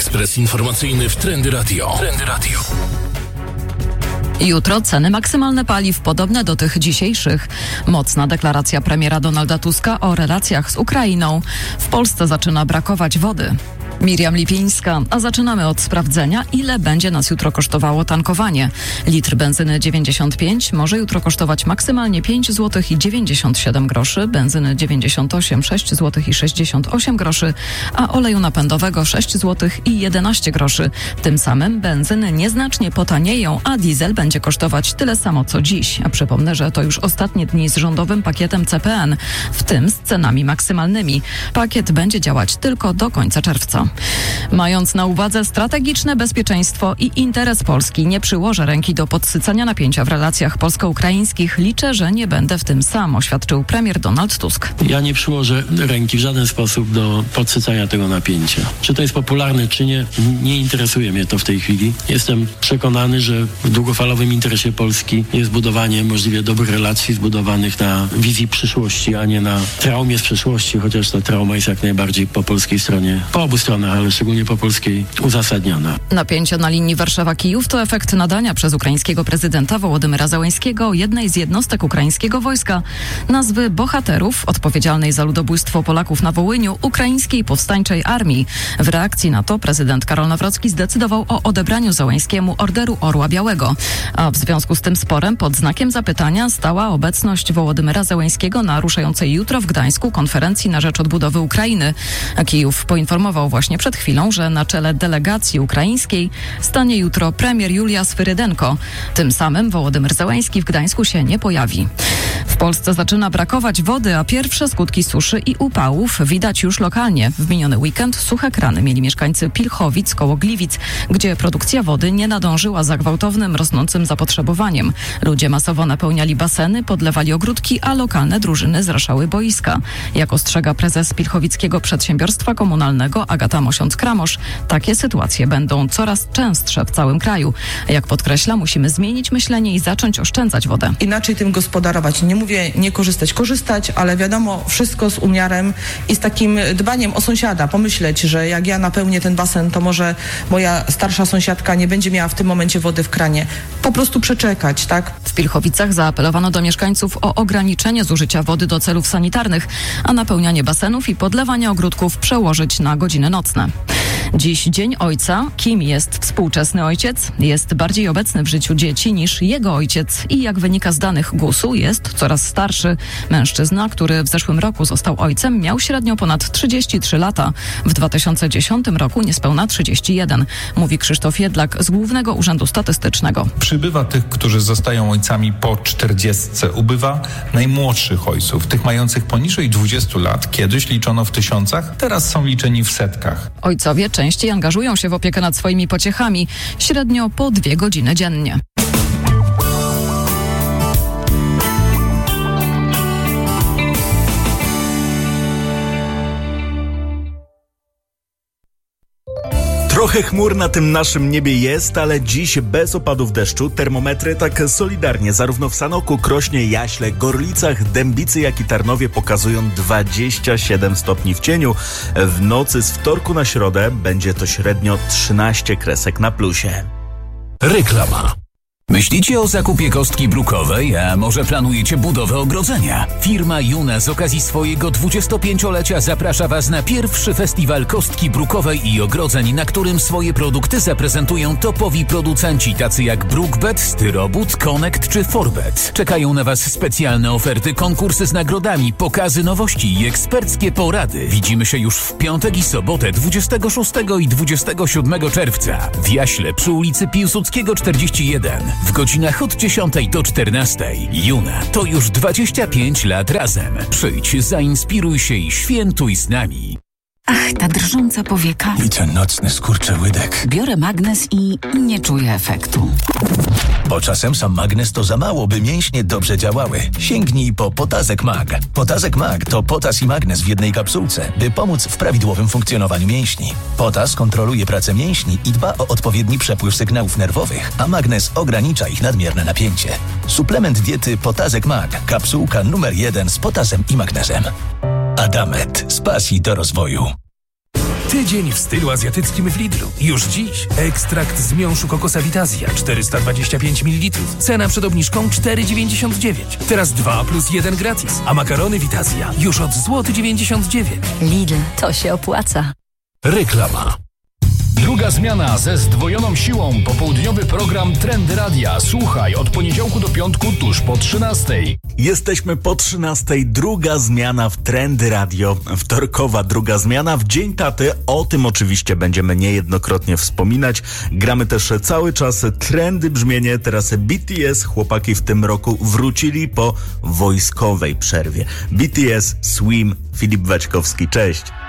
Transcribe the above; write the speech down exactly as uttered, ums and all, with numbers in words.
Ekspres informacyjny w Trendy Radio. Trendy Radio. Jutro ceny maksymalne paliw podobne do tych dzisiejszych. Mocna deklaracja premiera Donalda Tuska o relacjach z Ukrainą. W Polsce zaczyna brakować wody. Miriam Lipińska, a zaczynamy od sprawdzenia, ile będzie nas jutro kosztowało tankowanie. Litr benzyny dziewięćdziesiąt pięć może jutro kosztować maksymalnie pięć złotych i dziewięćdziesiąt siedem groszy, benzyny dziewięćdziesiąt osiem, sześć złotych i sześćdziesiąt osiem groszy, a oleju napędowego sześć złotych i jedenaście groszy. Tym samym benzyny nieznacznie potanieją, a diesel będzie kosztować tyle samo co dziś. A przypomnę, że to już ostatnie dni z rządowym pakietem C P N, w tym z cenami maksymalnymi. Pakiet będzie działać tylko do końca czerwca. Mając na uwadze strategiczne bezpieczeństwo i interes Polski, nie przyłożę ręki do podsycania napięcia w relacjach polsko-ukraińskich. Liczę, że nie będę w tym sam, oświadczył premier Donald Tusk. Ja nie przyłożę ręki w żaden sposób do podsycania tego napięcia. Czy to jest popularne, czy nie, nie interesuje mnie to w tej chwili. Jestem przekonany, że w długofalowym interesie Polski jest budowanie możliwie dobrych relacji zbudowanych na wizji przyszłości, a nie na traumie z przeszłości, chociaż ta trauma jest jak najbardziej po polskiej stronie, po obu stronach, ale szczególnie po polskiej uzasadniona. Napięcie na linii Warszawa-Kijów to efekt nadania przez ukraińskiego prezydenta Wołodymyra Zełenskiego jednej z jednostek ukraińskiego wojska nazwy bohaterów odpowiedzialnej za ludobójstwo Polaków na Wołyniu Ukraińskiej Powstańczej Armii. W reakcji na to prezydent Karol Nawrocki zdecydował o odebraniu Zełenskiemu Orderu Orła Białego. A w związku z tym sporem pod znakiem zapytania stała obecność Wołodymyra Zełenskiego na ruszającej jutro w Gdańsku konferencji na rzecz odbudowy Ukrainy. Kijów poinformował właśnie przed chwilą, że na czele delegacji ukraińskiej stanie jutro premier Julia Swyrydenko. Tym samym Wołodymyr Zełenski w Gdańsku się nie pojawi. W Polsce zaczyna brakować wody, a pierwsze skutki suszy i upałów widać już lokalnie. W miniony weekend suche krany mieli mieszkańcy Pilchowic koło Gliwic, gdzie produkcja wody nie nadążyła za gwałtownym, rosnącym zapotrzebowaniem. Ludzie masowo napełniali baseny, podlewali ogródki, a lokalne drużyny zraszały boiska. Jak ostrzega prezes Pilchowickiego Przedsiębiorstwa Komunalnego Agata Mosiąc-Kramosz, takie sytuacje będą coraz częstsze w całym kraju. Jak podkreśla, musimy zmienić myślenie i zacząć oszczędzać wodę. Inaczej tym gospodarować. Nie mówię nie korzystać, korzystać, ale wiadomo, wszystko z umiarem i z takim dbaniem o sąsiada. Pomyśleć, że jak ja napełnię ten basen, to może moja starsza sąsiadka nie będzie miała w tym momencie wody w kranie. Po prostu przeczekać, tak? W Pilchowicach zaapelowano do mieszkańców o ograniczenie zużycia wody do celów sanitarnych, a napełnianie basenów i podlewanie ogródków przełożyć na godziny nocne. Dziś Dzień Ojca. Kim jest współczesny ojciec? Jest bardziej obecny w życiu dzieci niż jego ojciec i jak wynika z danych gusu, jest coraz starszy. Mężczyzna, który w zeszłym roku został ojcem, miał średnio ponad trzydzieści trzy lata. W dwa tysiące dziesiątym roku niespełna trzydzieści jeden. Mówi Krzysztof Jedlak z Głównego Urzędu Statystycznego. Przybywa tych, którzy zostają ojcami po czterdziestce. Ubywa najmłodszych ojców, tych mających poniżej dwudziestu lat. Kiedyś liczono w tysiącach, teraz są liczeni w setkach. Ojcowie częściej angażują się w opiekę nad swoimi pociechami, średnio po dwie godziny dziennie. Trochę chmur na tym naszym niebie jest, ale dziś bez opadów deszczu. Termometry tak solidarnie zarówno w Sanoku, Krośnie, Jaśle, Gorlicach, Dębicy, jak i Tarnowie pokazują dwadzieścia siedem stopni w cieniu. W nocy z wtorku na środę będzie to średnio trzynaście kresek na plusie. Reklama. Myślicie o zakupie kostki brukowej, a może planujecie budowę ogrodzenia? Firma Juna z okazji swojego dwudziestopięciolecia zaprasza Was na pierwszy festiwal kostki brukowej i ogrodzeń, na którym swoje produkty zaprezentują topowi producenci tacy jak Brookbet, Styrobud, Connect czy Forbet. Czekają na Was specjalne oferty, konkursy z nagrodami, pokazy nowości i eksperckie porady. Widzimy się już w piątek i sobotę dwudziestego szóstego i dwudziestego siódmego czerwca w Jaśle przy ulicy Piłsudskiego czterdzieści jeden. W godzinach od dziesiątej do czternastej. Juna to już dwadzieścia pięć lat razem. Przyjdź, zainspiruj się i świętuj z nami. Ach, ta drżąca powieka. I ten nocny skurczyłydek. Biorę magnes i nie czuję efektu. Bo czasem sam magnes to za mało, by mięśnie dobrze działały. Sięgnij po Potazek Mag. Potazek Mag to potas i magnes w jednej kapsułce, by pomóc w prawidłowym funkcjonowaniu mięśni. Potas kontroluje pracę mięśni i dba o odpowiedni przepływ sygnałów nerwowych, a magnes ogranicza ich nadmierne napięcie. Suplement diety Potazek Mag. Kapsułka numer jeden z potasem i magnezem. Adamet. Z pasji do rozwoju. Tydzień w stylu azjatyckim w Lidlu. Już dziś ekstrakt z miąższu kokosa Vitazja czterysta dwadzieścia pięć mililitrów. Cena przed obniżką cztery dziewięćdziesiąt dziewięć. Teraz dwa plus jeden gratis. A makarony Vitazja już od złoty dziewięćdziesiąt dziewięć. Lidl, to się opłaca. Reklama. Druga zmiana ze zdwojoną siłą. Popołudniowy program Trendy Radia. Słuchaj od poniedziałku do piątku tuż po trzynastej. Jesteśmy po trzynastej. Druga zmiana w Trendy Radio. Wtorkowa druga zmiana w Dzień Taty. O tym oczywiście będziemy niejednokrotnie wspominać. Gramy też cały czas trendy brzmienie. Teraz B T S. Chłopaki w tym roku wrócili po wojskowej przerwie. B T S, Swim, Filip Waćkowski. Cześć.